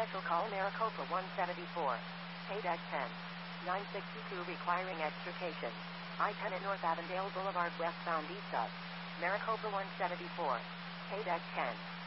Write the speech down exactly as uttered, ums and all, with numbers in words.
Special call Maricopa one seventy-four. Paid at ten. nine sixty-two requiring extrication. I ten at North Avondale Boulevard westbound east of Maricopa one seventy-four. Paid at ten.